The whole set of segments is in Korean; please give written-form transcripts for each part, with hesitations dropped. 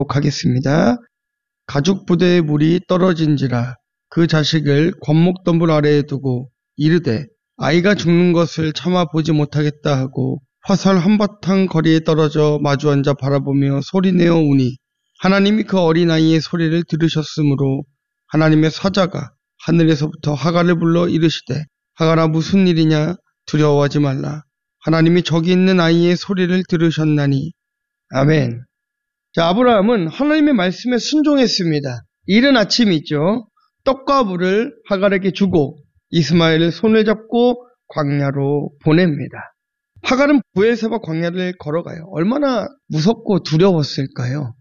하겠습니다. 가죽 부대의 물이 떨어진지라 그 자식을 관목덤불 아래에 두고 이르되 아이가 죽는 것을 참아 보지 못하겠다 하고 화살 한바탕 거리에 떨어져 마주 앉아 바라보며 소리내어 우니 하나님이 그 어린아이의 소리를 들으셨으므로 하나님의 사자가 하늘에서부터 하갈을 불러 이르시되 하갈아 무슨 일이냐 두려워하지 말라 하나님이 저기 있는 아이의 소리를 들으셨나니 아멘. 자, 아브라함은 하나님의 말씀에 순종했습니다. 이른 아침이죠. 떡과 물을 하갈에게 주고 이스마엘을 손을 잡고 광야로 보냅니다. 하갈은 부엘세바 광야를 걸어가요. 얼마나 무섭고 두려웠을까요?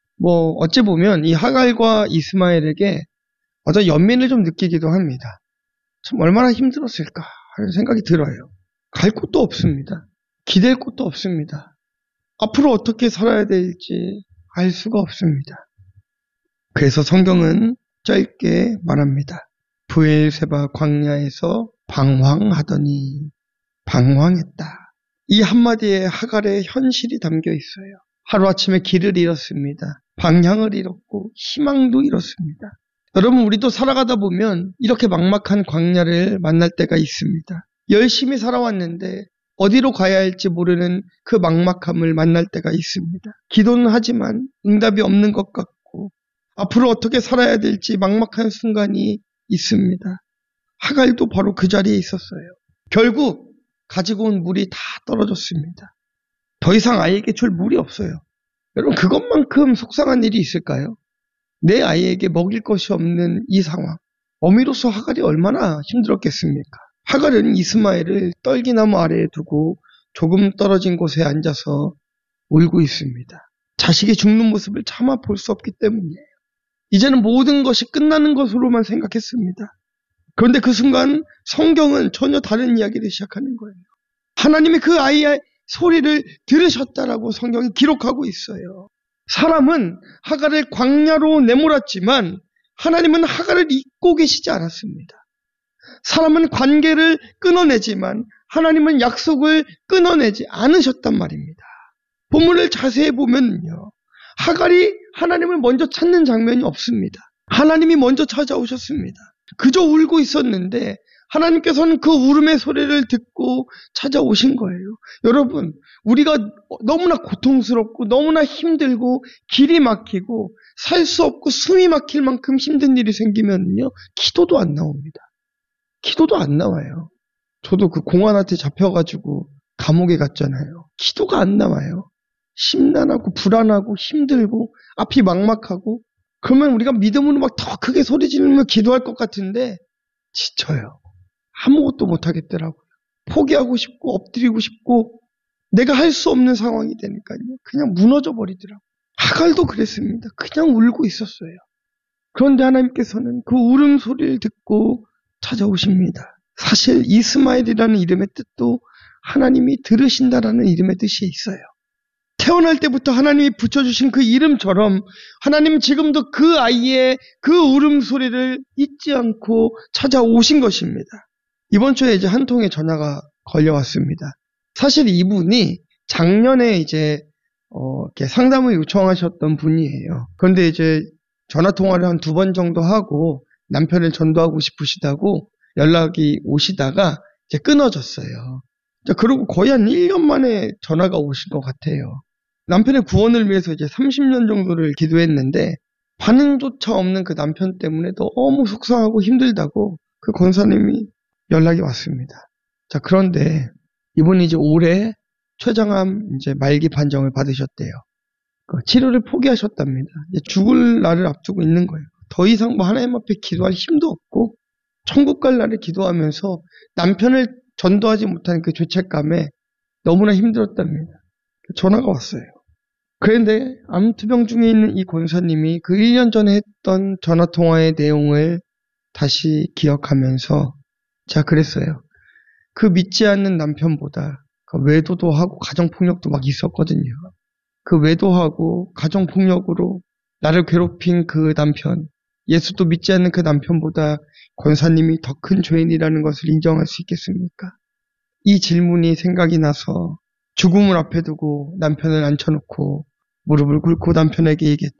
어찌 보면 이 하갈과 이스마엘에게 어떤 연민을 좀 느끼기도 합니다. 참 얼마나 힘들었을까 하는 생각이 들어요. 갈 곳도 없습니다. 기댈 곳도 없습니다. 앞으로 어떻게 살아야 될지 알 수가 없습니다. 그래서 성경은 짧게 말합니다. 부엘세바 광야에서 방황하더니 방황했다. 이 한마디에 하갈의 현실이 담겨 있어요. 하루아침에 길을 잃었습니다. 방향을 잃었고 희망도 잃었습니다. 여러분, 우리도 살아가다 보면 이렇게 막막한 광야를 만날 때가 있습니다. 열심히 살아왔는데 어디로 가야 할지 모르는 그 막막함을 만날 때가 있습니다. 기도는 하지만 응답이 없는 것 같고 앞으로 어떻게 살아야 될지 막막한 순간이 있습니다. 하갈도 바로 그 자리에 있었어요. 결국 가지고 온 물이 다 떨어졌습니다. 더 이상 아이에게 줄 물이 없어요. 여러분, 그것만큼 속상한 일이 있을까요? 내 아이에게 먹일 것이 없는 이 상황. 어미로서 하갈이 얼마나 힘들었겠습니까? 하갈은 이스마엘을 떨기나무 아래에 두고 조금 떨어진 곳에 앉아서 울고 있습니다. 자식이 죽는 모습을 차마 볼 수 없기 때문이에요. 이제는 모든 것이 끝나는 것으로만 생각했습니다. 그런데 그 순간 성경은 전혀 다른 이야기를 시작하는 거예요. 하나님이 그 아이의 소리를 들으셨다라고 성경이 기록하고 있어요. 사람은 하갈을 광야로 내몰았지만 하나님은 하갈을 잊고 계시지 않았습니다. 사람은 관계를 끊어내지만 하나님은 약속을 끊어내지 않으셨단 말입니다. 본문을 자세히 보면요, 하갈이 하나님을 먼저 찾는 장면이 없습니다. 하나님이 먼저 찾아오셨습니다. 그저 울고 있었는데 하나님께서는 그 울음의 소리를 듣고 찾아오신 거예요. 여러분, 우리가 너무나 고통스럽고 너무나 힘들고 길이 막히고 살 수 없고 숨이 막힐 만큼 힘든 일이 생기면요, 기도도 안 나옵니다. 기도도 안 나와요. 저도 그 공안한테 잡혀가지고 감옥에 갔잖아요. 기도가 안 나와요. 심란하고 불안하고 힘들고 앞이 막막하고 그러면 우리가 믿음으로 막 더 크게 소리 지르며 기도할 것 같은데 지쳐요. 아무것도 못하겠더라고요. 포기하고 싶고 엎드리고 싶고 내가 할 수 없는 상황이 되니까요. 그냥 무너져 버리더라고요. 하갈도 그랬습니다. 그냥 울고 있었어요. 그런데 하나님께서는 그 울음소리를 듣고 찾아오십니다. 사실 이스마엘이라는 이름의 뜻도 하나님이 들으신다라는 이름의 뜻이 있어요. 태어날 때부터 하나님이 붙여주신 그 이름처럼 하나님은 지금도 그 아이의 그 울음소리를 잊지 않고 찾아오신 것입니다. 이번 주에 이제 한 통의 전화가 걸려왔습니다. 사실 이분이 작년에 이제 이렇게 상담을 요청하셨던 분이에요. 그런데 이제 전화 통화를 한 2번 정도 하고 남편을 전도하고 싶으시다고 연락이 오시다가 이제 끊어졌어요. 그리고 거의 한 1년 만에 전화가 오신 것 같아요. 남편의 구원을 위해서 이제 30년 정도를 기도했는데 반응조차 없는 그 남편 때문에 너무 속상하고 힘들다고 그 권사님이 연락이 왔습니다. 자, 그런데 이분이 이제 올해 췌장암 이제 말기 판정을 받으셨대요. 치료를 포기하셨답니다. 이제 죽을 날을 앞두고 있는 거예요. 더 이상 하나님 앞에 기도할 힘도 없고 천국 갈 날을 기도하면서 남편을 전도하지 못한 그 죄책감에 너무나 힘들었답니다. 전화가 왔어요. 그런데 암투병 중에 있는 이 권사님이 그 1년 전에 했던 전화통화의 내용을 다시 기억하면서 제가 그랬어요. 그 믿지 않는 남편보다 그 외도도 하고 가정폭력도 막 있었거든요. 그 외도하고 가정폭력으로 나를 괴롭힌 그 남편, 예수도 믿지 않는 그 남편보다 권사님이 더 큰 죄인이라는 것을 인정할 수 있겠습니까? 이 질문이 생각이 나서 죽음을 앞에 두고 남편을 앉혀놓고 무릎을 꿇고 남편에게 얘기했다.